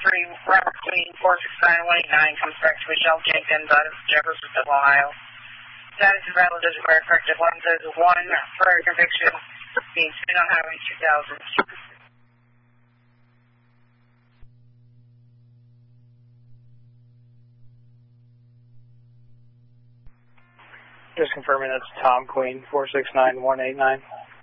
Robert Queen, 469-189, comes back to Michelle Jenkins out of Jeffersonville, Ohio. Status is valid as a prior corrective. One says one prior conviction being seen on Highway 2000. Just confirming that's Tom Queen, 469-189.